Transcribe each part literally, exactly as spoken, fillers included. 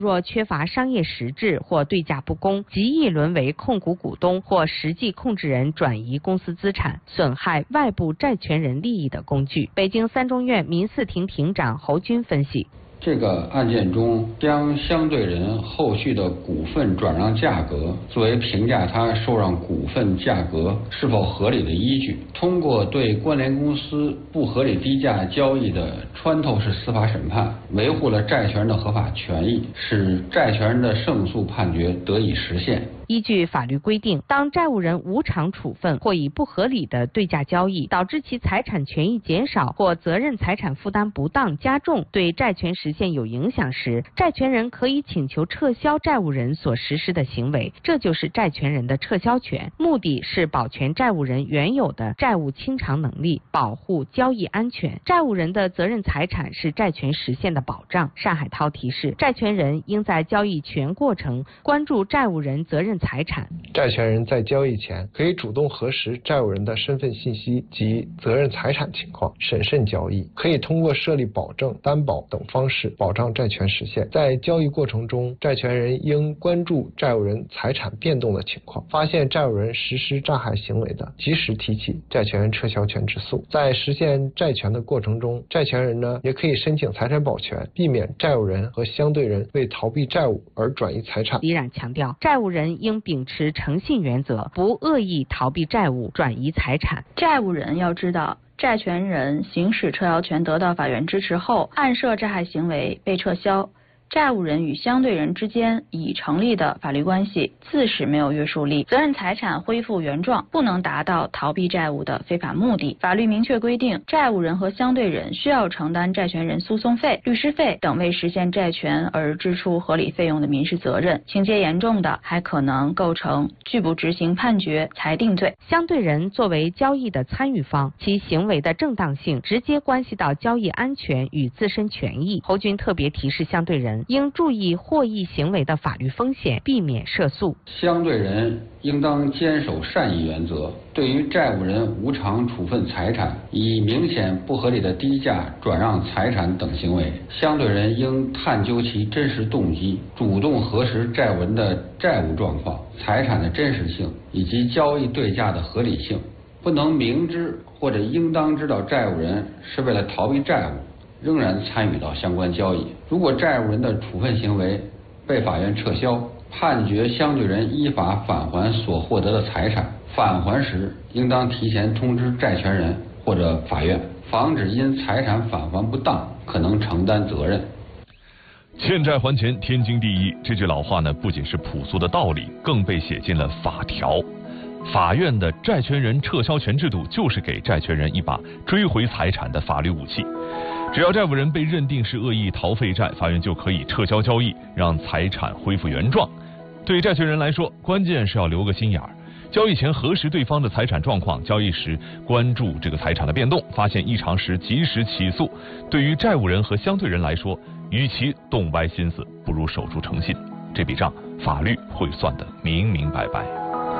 若缺乏商业实质或对价不公，极易沦为控股股东或实际控制人转移公司资产、损害外部债权人利益的工具。北京三中院民事庭庭长侯军分析。 这个案件中，将相对人后续的股份转让价格作为评价他受让股份价格是否合理的依据，通过对关联公司不合理低价交易的穿透式司法审判，维护了债权人的合法权益，使债权人的胜诉判决得以实现。 依据法律规定，当债务人无偿处分或以不合理的对价交易导致其财产权益减少或责任财产负担不当加重，对债权实现有影响时，债权人可以请求撤销债务人所实施的行为，这就是债权人的撤销权。目的是保全债务人原有的债务清偿能力，保护交易安全。债务人的责任财产是债权实现的保障。单海涛提示，债权人应在交易全过程关注债务人责任财产。 债权人在交易前可以主动核实债务人的身份信息及责任财产情况，审慎交易。可以通过设立保证、担保等方式保障债权实现。在交易过程中，债权人应关注债务人财产变动的情况，发现债务人实施诈害行为的，及时提起债权人撤销权之诉。在实现债权的过程中，债权人呢也可以申请财产保全，避免债务人和相对人为逃避债务而转移财产。 李冉强调，债务人应秉持诚信原则，不恶意逃避债务、转移财产。 债务人要知道，债权人行使撤销权得到法院支持后，案涉债害行为被撤销，债务人与相对人之间已成立的法律关系自始没有约束力，责任财产恢复原状，不能达到逃避债务的非法目的。法律明确规定，债务人和相对人需要承担债权人诉讼费、律师费等为实现债权而支出合理费用的民事责任，情节严重的还可能构成拒不执行判决、裁定罪。 相对人作为交易的参与方，其行为的正当性直接关系到交易安全与自身权益。侯军特别提示相对人应注意获益行为的法律风险，避免涉诉。 相对人应当坚守善意原则，对于债务人无偿处分财产、以明显不合理的低价转让财产等行为，相对人应探究其真实动机，主动核实债务人的债务状况、财产的真实性以及交易对价的合理性，不能明知或者应当知道债务人是为了逃避债务，仍然参与到相关交易。如果债务人的处分行为被法院撤销，判决相对人依法返还所获得的财产，返还时应当提前通知债权人或者法院，防止因财产返还不当可能承担责任。 欠债还钱天经地义，这句老话呢，不仅是朴素的道理，更被写进了法条。法院的债权人撤销权制度就是给债权人一把追回财产的法律武器。只要债务人被认定是恶意逃废债，法院就可以撤销交易，让财产恢复原状。对债权人来说，关键是要留个心眼儿，交易前核实对方的财产状况，交易时关注这个财产的变动，发现异常时及时起诉。对于债务人和相对人来说，与其动歪心思，不如守住诚信，这笔账法律会算得明明白白。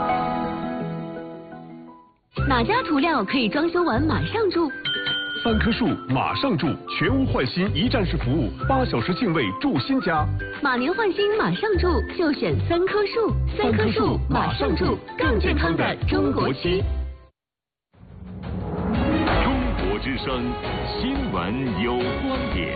哪家涂料可以装修完马上住？ 三棵树马上住，全屋换新一站式服务，八小时净位住新家。 马年换新马上住，就选三棵树。三棵树马上住，更健康的中国区。 中国之声，新闻有观点。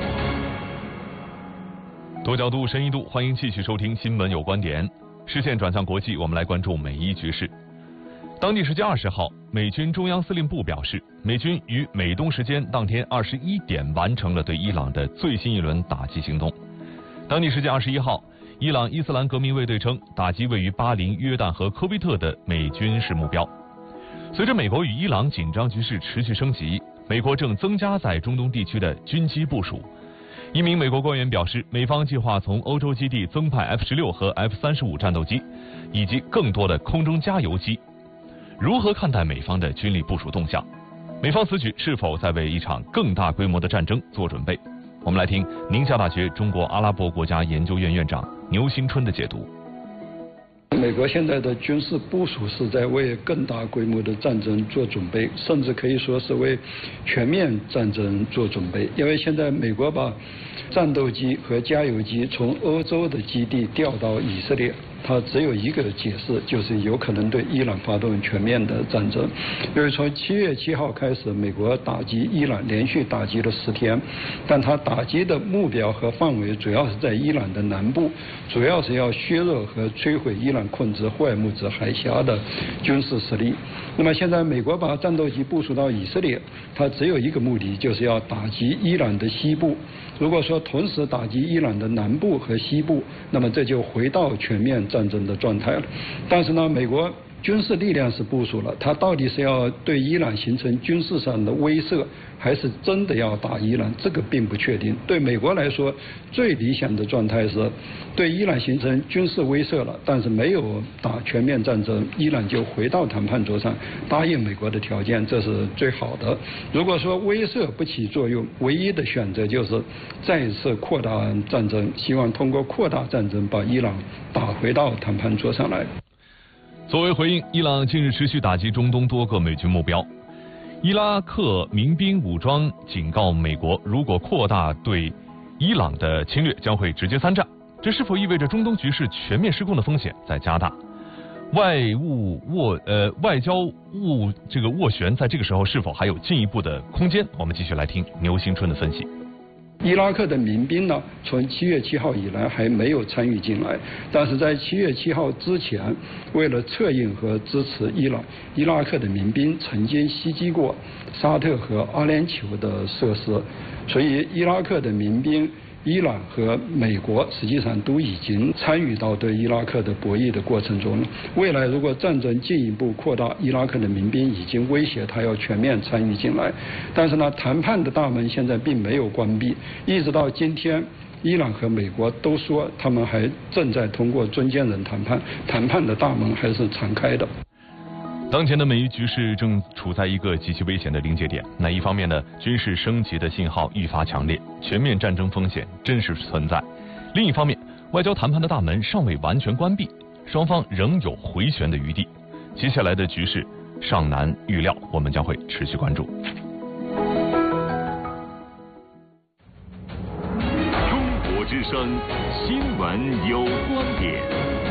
多角度、深一度，欢迎继续收听《新闻有观点》。视线转向国际，我们来关注美伊局势。当地时间二十号，美军中央司令部表示，美军于美东时间当天二十一点完成了对伊朗的最新一轮打击行动。当地时间二十一号，伊朗伊斯兰革命卫队称，打击位于巴林、约旦和科威特的美军事目标。随着美国与伊朗紧张局势持续升级，美国正增加在中东地区的军机部署。一名美国官员表示，美方计划从欧洲基地增派 F 十六 和 F 三十五 战斗机，以及更多的空中加油机。如何看待美方的军力部署动向？美方此举是否在为一场更大规模的战争做准备？我们来听宁夏大学中国阿拉伯国家研究院院长牛新春的解读。 美国现在的军事部署是在为更大规模的战争做准备，甚至可以说是为全面战争做准备。因为现在美国把战斗机和加油机从欧洲的基地调到以色列，它只有一个解释，就是有可能对伊朗发动全面的战争。因为从七月七号开始，美国打击伊朗连续打击了十天，但它打击的目标和范围主要是在伊朗的南部，主要是要削弱和摧毁伊朗控制霍尔木兹海峡的军事实力。那么现在美国把战斗机部署到以色列，它只有一个目的，就是要打击伊朗的西部。如果说同时打击伊朗的南部和西部，那么这就回到全面战争的状态了。但是呢，美国军事力量是部署了，它到底是要对伊朗形成军事上的威慑，还是真的要打伊朗，这个并不确定。对美国来说，最理想的状态是对伊朗形成军事威慑了，但是没有打全面战争，伊朗就回到谈判桌上答应美国的条件，这是最好的。如果说威慑不起作用，唯一的选择就是再一次扩大战争，希望通过扩大战争把伊朗打回到谈判桌上来。 作为回应，伊朗近日持续打击中东多个美军目标。伊拉克民兵武装警告美国，如果扩大对伊朗的侵略，将会直接参战。这是否意味着中东局势全面失控的风险在加大？外务斡呃外交务这个斡旋，在这个时候是否还有进一步的空间？我们继续来听牛新春的分析。 伊拉克的民兵呢，从七月七号以来还没有参与进来，但是在七月七号之前，为了策应和支持伊朗，伊拉克的民兵曾经袭击过沙特和阿联酋的设施，所以伊拉克的民兵，伊朗和美国实际上都已经参与到对伊拉克的博弈的过程中了。未来如果战争进一步扩大，伊拉克的民兵已经威胁他要全面参与进来。但是呢，谈判的大门现在并没有关闭，一直到今天，伊朗和美国都说他们还正在通过中间人谈判，谈判的大门还是敞开的。 当前的美伊局势正处在一个极其危险的临界点。那一方面呢，军事升级的信号愈发强烈，全面战争风险真实存在；另一方面，外交谈判的大门尚未完全关闭，双方仍有回旋的余地。接下来的局势尚难预料，我们将会持续关注。 中国之声新闻有观点。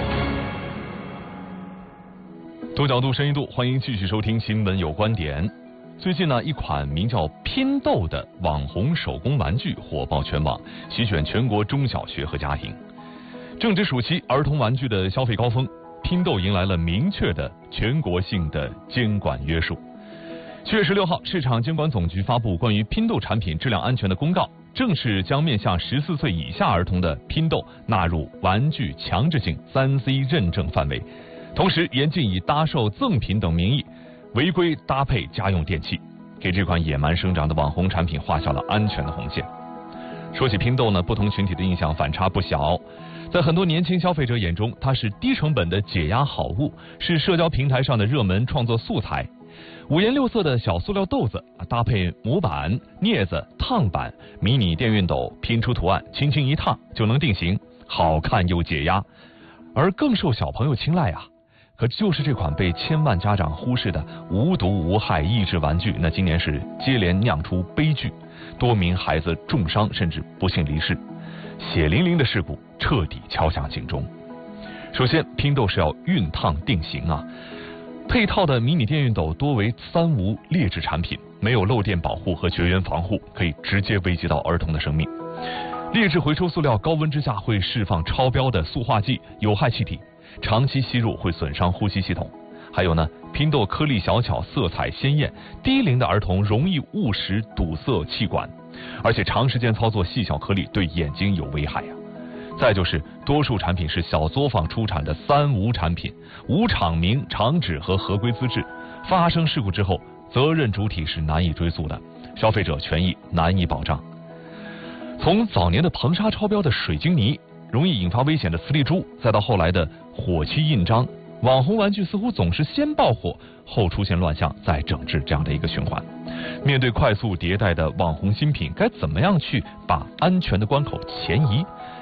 多角度、深一度，欢迎继续收听《新闻有观点》。最近呢，一款名叫拼豆的网红手工玩具火爆全网，席卷全国中小学和家庭。正值暑期，儿童玩具的消费高峰，拼豆迎来了明确的全国性的监管约束。七月十六号，市场监管总局发布关于拼豆产品质量安全的公告，正式将面向十四岁以下儿童的拼豆纳入玩具强制性三 C 认证范围。同时，严禁以搭售赠品等名义违规搭配家用电器，给这款野蛮生长的网红产品画下了安全的红线。说起拼豆呢，不同群体的印象反差不小。在很多年轻消费者眼中，它是低成本的解压好物，是社交平台上的热门创作素材。五颜六色的小塑料豆子搭配模板、镊子、烫板、迷你电熨斗，拼出图案，轻轻一烫就能定型，好看又解压。而更受小朋友青睐啊。可就是这款被千万家长忽视的无毒无害益智玩具，那今年是接连酿出悲剧，多名孩子重伤甚至不幸离世，血淋淋的事故彻底敲响警钟。首先，拼豆是要熨烫定型啊，配套的迷你电熨斗多为三无劣质产品，没有漏电保护和绝缘防护，可以直接危及到儿童的生命。劣质回收塑料高温之下会释放超标的塑化剂、有害气体，长期吸入会损伤呼吸系统。还有呢，拼豆颗粒小巧，色彩鲜艳，低龄的儿童容易误食堵塞气管，而且长时间操作细小颗粒对眼睛有危害呀、啊。再就是多数产品是小作坊出产的三无产品，无厂名、厂址和合规资质，发生事故之后，责任主体是难以追溯的，消费者权益难以保障。从早年的硼砂超标的水晶泥，容易引发危险的磁力珠，再到后来的火漆印章，网红玩具似乎总是先爆火，后出现乱象，再整治这样的一个循环。面对快速迭代的网红新品，该怎么样去把安全的关口前移？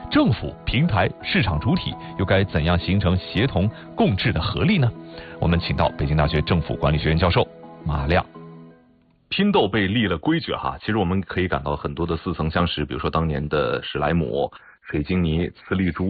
政府、平台、市场主体又该怎样形成协同共治的合力呢？我们请到北京大学政府管理学院教授马亮。 拼斗被立了规矩哈，其实我们可以感到很多的似曾相识，比如说当年的史莱姆、水晶泥、磁力珠